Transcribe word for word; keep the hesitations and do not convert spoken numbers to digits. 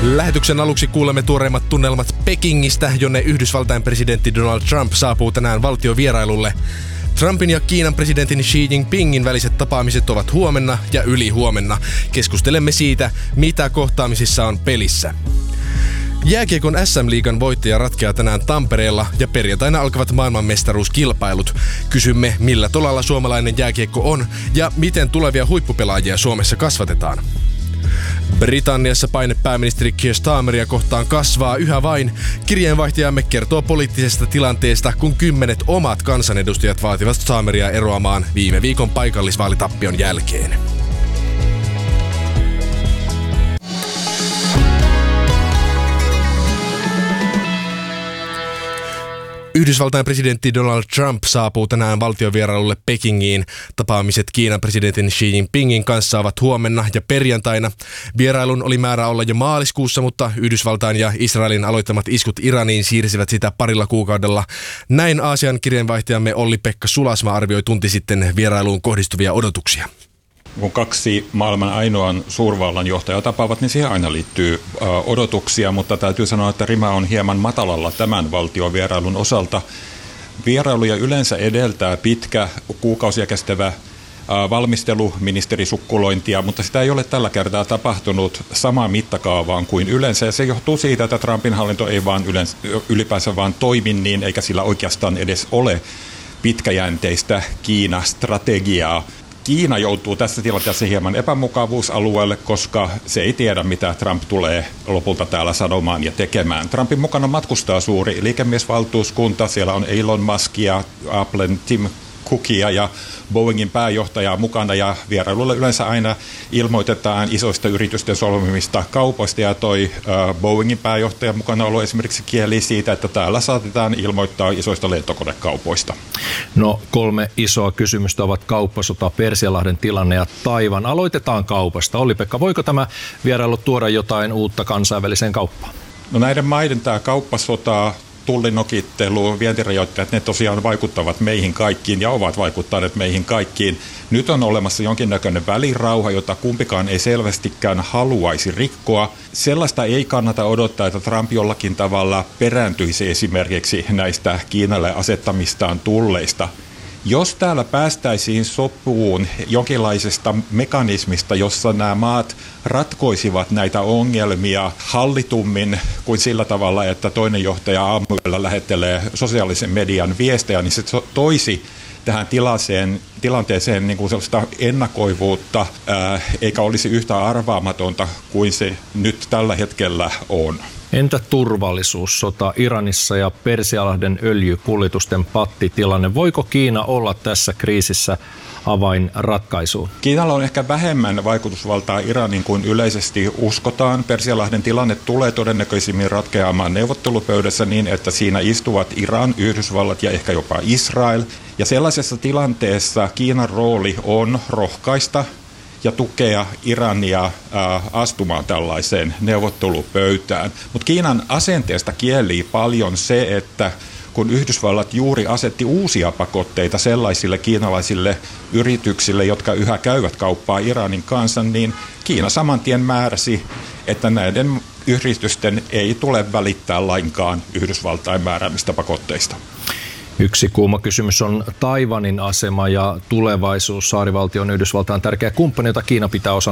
Lähetyksen aluksi kuulemme tuoreimmat tunnelmat Pekingistä, jonne Yhdysvaltain presidentti Donald Trump saapuu tänään valtiovierailulle. Trumpin ja Kiinan presidentin Xi Jinpingin väliset tapaamiset ovat huomenna ja ylihuomenna. Keskustelemme siitä, mitä kohtaamisissa on pelissä. Jääkiekon äs äm-liigan voittaja ratkeaa tänään Tampereella ja perjantaina alkavat maailmanmestaruuskilpailut. Kysymme, millä tolalla suomalainen jääkiekko on ja miten tulevia huippupelaajia Suomessa kasvatetaan. Britanniassa paine pääministeri Keir Starmeria kohtaan kasvaa yhä vain. Kirjeenvaihtajamme kertoo poliittisesta tilanteesta, kun kymmenet omat kansanedustajat vaativat Starmeria eroamaan viime viikon paikallisvaalitappion jälkeen. Yhdysvaltain presidentti Donald Trump saapuu tänään valtiovierailulle Pekingiin. Tapaamiset Kiinan presidentin Xi Jinpingin kanssa ovat huomenna ja perjantaina. Vierailun oli määrä olla jo maaliskuussa, mutta Yhdysvaltain ja Israelin aloittamat iskut Iraniin siirsivät sitä parilla kuukaudella. Näin Aasian kirjeenvaihtajamme Olli-Pekka Sulasma arvioi tunti sitten vierailuun kohdistuvia odotuksia. Kun kaksi maailman ainoan suurvallan johtajaa tapaavat, niin siihen aina liittyy odotuksia, mutta täytyy sanoa, että rima on hieman matalalla tämän valtiovierailun osalta. Vierailuja yleensä edeltää pitkä, kuukausia kestävä valmistelu, ministerisukkulointia, mutta sitä ei ole tällä kertaa tapahtunut samaan mittakaavaan kuin yleensä. Ja se johtuu siitä, että Trumpin hallinto ei vaan yleensä, ylipäänsä vaan toimi niin, eikä sillä oikeastaan edes ole pitkäjänteistä Kiina-strategiaa. Kiina joutuu tässä tilanteessa hieman epämukavuusalueelle, koska se ei tiedä, mitä Trump tulee lopulta täällä sanomaan ja tekemään. Trumpin mukana matkustaa suuri liikemiesvaltuuskunta. Siellä on Elon Muskia, Applen Tim Cookia ja Boeingin pääjohtajaa mukana, ja vierailulla yleensä aina ilmoitetaan isoista yritysten solmimista kaupoista, ja toi äh, Boeingin pääjohtajan mukana ollut esimerkiksi kieli siitä, että täällä saatetaan ilmoittaa isoista lentokonekaupoista. No, kolme isoa kysymystä ovat kauppasota, Persianlahden tilanne ja Taiwan. Aloitetaan kaupasta. Olli-Pekka, voiko tämä vierailu tuoda jotain uutta kansainväliseen kauppaan? No, näiden maiden tämä kauppasota, tullinokittelu, vientirajoitteet, ne tosiaan vaikuttavat meihin kaikkiin ja ovat vaikuttaneet meihin kaikkiin. Nyt on olemassa jonkinnäköinen välirauha, jota kumpikaan ei selvästikään haluaisi rikkoa. Sellaista ei kannata odottaa, että Trump jollakin tavalla perääntyisi esimerkiksi näistä Kiinalle asettamistaan tulleista. Jos täällä päästäisiin sopuun jonkinlaisesta mekanismista, jossa nämä maat ratkoisivat näitä ongelmia hallitummin kuin sillä tavalla, että toinen johtaja aamuyöllä lähettelee sosiaalisen median viestejä, niin se toisi tähän tilaseen, tilanteeseen niin kuin sellaista ennakoivuutta, ää, eikä olisi yhtä arvaamatonta kuin se nyt tällä hetkellä on. Entä turvallisuussota Iranissa ja Persialahden öljykuljetusten pattitilanne? Voiko Kiina olla tässä kriisissä avainratkaisuun? Kiinalla on ehkä vähemmän vaikutusvaltaa Iranin kuin yleisesti uskotaan. Persialahden tilanne tulee todennäköisimmin ratkeamaan neuvottelupöydässä niin, että siinä istuvat Iran, Yhdysvallat ja ehkä jopa Israel. Ja sellaisessa tilanteessa Kiinan rooli on rohkaista ja tukea Irania ää, astumaan tällaiseen neuvottelupöytään. Mutta Kiinan asenteesta kielii paljon se, että kun Yhdysvallat juuri asetti uusia pakotteita sellaisille kiinalaisille yrityksille, jotka yhä käyvät kauppaa Iranin kanssa, niin Kiina saman tien määräsi, että näiden yritysten ei tule välittää lainkaan Yhdysvaltain määräämistä pakotteista. Yksi kuuma kysymys on Taiwanin asema ja tulevaisuus. Saarivaltio on Yhdysvaltain tärkeä kumppani, jota Kiina pitää osana